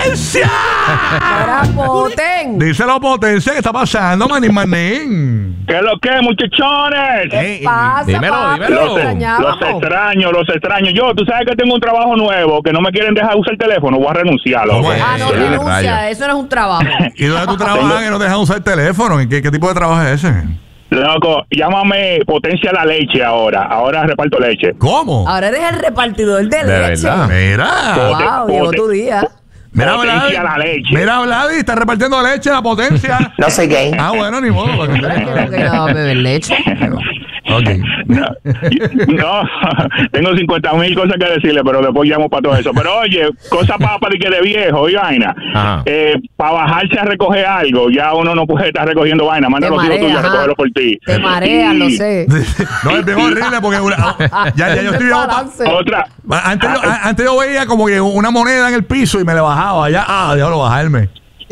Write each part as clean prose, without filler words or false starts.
¡Potencia! Para Poten. Díselo, Potencia, ¿qué está pasando, manín? ¿Qué es lo que, muchachones? ¿Qué pasa, dímelo, papi? dímelo. Te extrañábamos. Los extraño. Yo, tú sabes que tengo un trabajo nuevo, que no me quieren dejar usar el teléfono, voy a renunciar. ¿Cómo es? Ah, no, Sí, renuncia, eso no es un trabajo. ¿Y dónde tú trabajas que no te dejan usar el teléfono? ¿Y qué tipo de trabajo es ese? Loco, llámame Potencia la leche ahora reparto leche. ¿Cómo? Ahora eres el repartidor de De leche. verdad. Mira. Wow, llegó tu día. Mira, Potencia la Vladi. leche. Mira, Vladi, está repartiendo leche a Potencia. No soy gay. Ah, bueno, ni modo. ¿Pero es que no va a beber leche? Ok. No, tengo 50,000 cosas que decirle, pero después llamo para todo eso. Pero oye, cosa para que de viejo y vaina. Para bajarse a recoger algo, ya uno no puede estar recogiendo vaina. Manda los hijos tuyos a recogerlo por ti. Te mareas, lo sé. No, es bien horrible porque ya yo estoy viejo. Otra. Antes yo veía como que una moneda en el piso y me la bajaba. Ya, déjalo bajarme.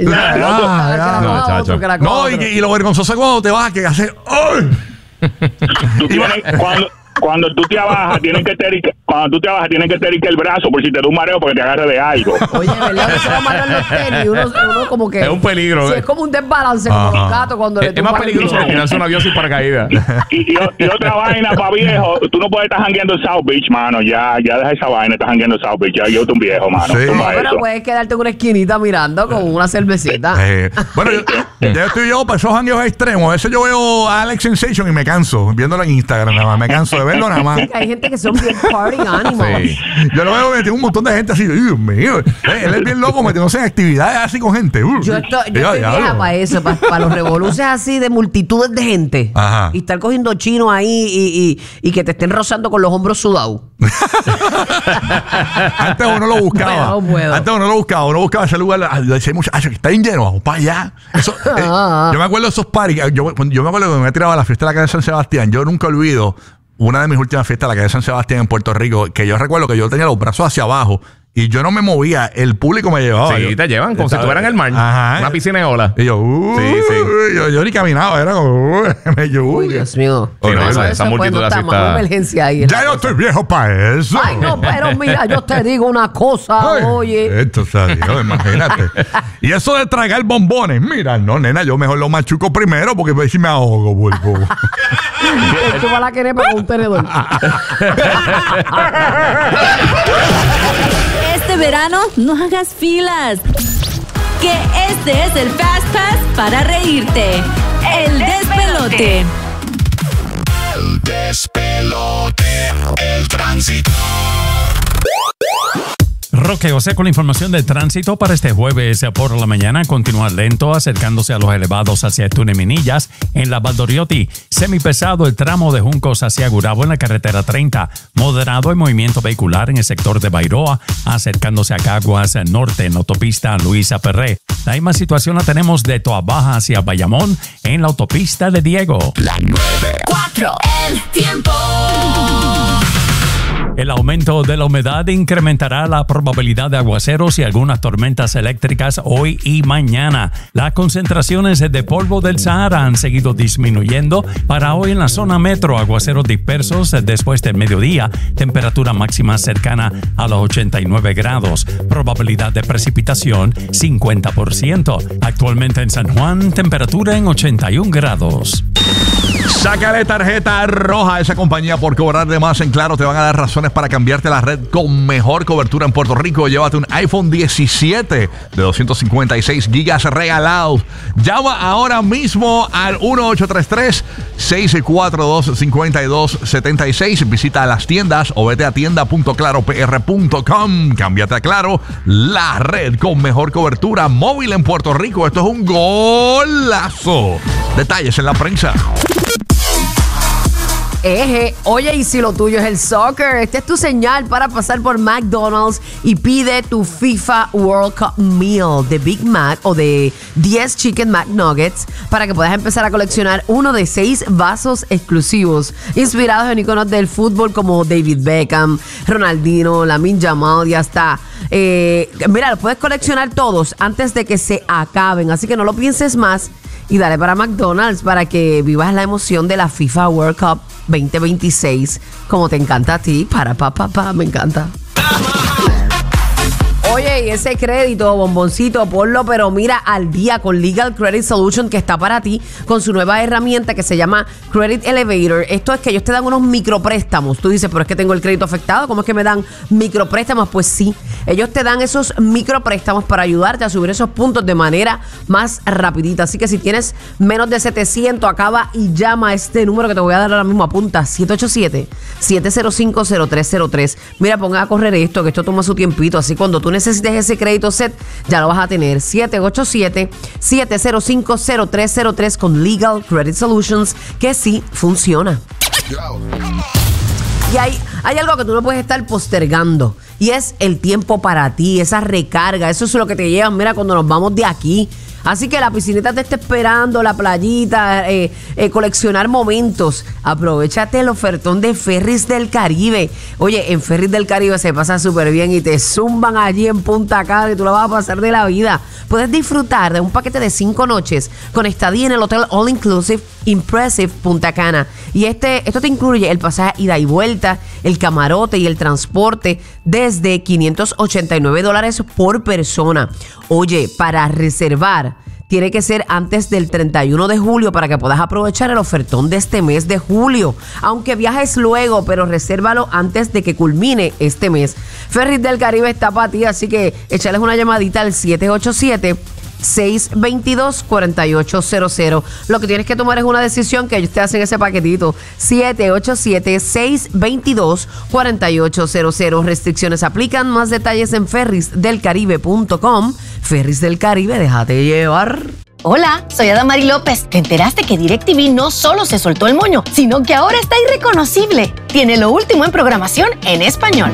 No, y lo vergonzoso es cuando te bajas que haces. ¡Ay! Tú tienes, cuando tú te abajas, tienes que tener el brazo por si te da un mareo porque te agarre de algo. Oye, ¿verdad? Se va a amarrar los tenis. Uno como que. Es un peligro. Sí, es como un desbalance, como los gatos cuando le Es más peligroso que tirarse un avión sin paracaídas. Y otra vaina para viejo, tú no puedes estar jangueando en South Beach, mano. Ya deja esa vaina, estás jangueando en South Beach. Ya yo soy un viejo, mano. Sí. No, pero puedes quedarte en una esquinita mirando con una cervecita. Bueno, yo estoy yo para esos jangueos extremos. A veces yo veo a Alex Sensation y me canso viéndolo en Instagram nada más. Me canso de verlo nada más. Hay gente que son bien party animals. Sí. Yo lo veo metido un montón de gente así. Dios mío. Él es bien loco metiéndose en actividades así con gente. Yo estoy vieja para eso, para los revoluces así de multitudes de gente. Ajá. Y estar cogiendo chinos ahí y que te estén rozando con los hombros sudados. Antes uno lo buscaba. No puedo. Antes uno lo buscaba. Uno buscaba ese lugar. Decía mucho, que está bien lleno, vamos para allá. Eso, yo me acuerdo de esos parties. Yo me acuerdo que me tiraba a la fiesta de la calle de San Sebastián. Yo nunca olvido una de mis últimas fiestas, la calle de San Sebastián en Puerto Rico, que yo recuerdo que yo tenía los brazos hacia abajo y yo no me movía, el público me llevaba. Sí, te llevan como si estuvieran en el mar. Ajá. Una piscina de olas. Y yo, yo ni caminaba, era como, Uy, Dios mío. Sí, no, esa Eso multitud fue así una está. emergencia ahí. ya yo estoy viejo para eso. Ay, no, pero mira, yo te digo una cosa, Ay, oye. esto salió, imagínate. Y eso de tragar bombones, mira, no, nena, yo mejor lo machuco primero porque si me ahogo, vuelvo. Te chupa la querepa con un tenedor. Este verano no hagas filas. Que este es el Fast Pass para reírte. El despelote. El despelote. El tránsito. Roque José con la información del tránsito para este jueves por la mañana. Continúa lento acercándose a los elevados hacia Túnez Minillas en la Valdoriotti. Semipesado el tramo de Juncos hacia Gurabo en la carretera 30. Moderado el movimiento vehicular en el sector de Bairoa acercándose a Caguas Norte en la autopista Luisa Perré. La misma situación la tenemos de Toa Baja hacia Bayamón en la autopista de Diego. La 94. El tiempo. El aumento de la humedad incrementará la probabilidad de aguaceros y algunas tormentas eléctricas hoy y mañana. Las concentraciones de polvo del Sahara han seguido disminuyendo. Para hoy en la zona metro, aguaceros dispersos después del mediodía. Temperatura máxima cercana a los 89 grados. Probabilidad de precipitación 50%. Actualmente en San Juan, temperatura en 81 grados. Sácale tarjeta roja a esa compañía por cobrar de más en Claro. Te van a dar razones para cambiarte la red con mejor cobertura en Puerto Rico. Llévate un iPhone 17 de 256 gigas regalados. Llama ahora mismo al 1833-642-5276. Visita las tiendas o vete a tienda.claropr.com. Cámbiate a Claro, la red con mejor cobertura móvil en Puerto Rico. Esto es un golazo. Detalles en la prensa. Oye, y si lo tuyo es el soccer, esta es tu señal para pasar por McDonald's y pide tu FIFA World Cup Meal de Big Mac o de 10 Chicken McNuggets para que puedas empezar a coleccionar uno de 6 vasos exclusivos inspirados en iconos del fútbol como David Beckham, Ronaldinho, Lamine Yamal y hasta... mira, los puedes coleccionar todos antes de que se acaben, así que no lo pienses más y dale para McDonald's para que vivas la emoción de la FIFA World Cup 2026 como te encanta a ti. Me encanta. Oye, y ese crédito, bomboncito, ponlo, pero mira, al día con Legal Credit Solution, que está para ti con su nueva herramienta que se llama Credit Elevator. Esto es que ellos te dan unos micropréstamos. Tú dices, pero es que tengo el crédito afectado, ¿cómo es que me dan micropréstamos? Pues sí, ellos te dan esos micropréstamos para ayudarte a subir esos puntos de manera más rapidita. Así que si tienes menos de 700, acaba y llama a este número que te voy a dar ahora mismo. Apunta, 787-705-0303. Mira, ponga a correr esto, que esto toma su tiempito. Así cuando tú necesites ese crédito set, ya lo vas a tener. 787-705-0303 con Legal Credit Solutions, que sí funciona. Y hay algo que tú no puedes estar postergando, y es el tiempo para ti, esa recarga. Eso es lo que te llevan, mira, cuando nos vamos de aquí. Así que la piscinita te está esperando, la playita, coleccionar momentos. Aprovechate el ofertón de Ferries del Caribe. Oye, en Ferries del Caribe se pasa súper bien y te zumban allí en Punta Cana y tú la vas a pasar de la vida. Puedes disfrutar de un paquete de 5 noches con estadía en el Hotel All Inclusive Impressive Punta Cana. Y esto te incluye el pasaje ida y vuelta, el camarote y el transporte desde $589 por persona. Oye, para reservar tiene que ser antes del 31 de julio para que puedas aprovechar el ofertón de este mes de julio. Aunque viajes luego, pero resérvalo antes de que culmine este mes. Ferries del Caribe está para ti, así que échales una llamadita al 787-622-4800. Lo que tienes que tomar es una decisión, que ellos te hacen ese paquetito. 787-622-4800. Restricciones aplican. Más detalles en ferriesdelcaribe.com. Ferries del Caribe, déjate llevar. Hola, soy Adamari López. ¿Te enteraste que DirecTV no solo se soltó el moño, sino que ahora está irreconocible? Tiene lo último en programación en español.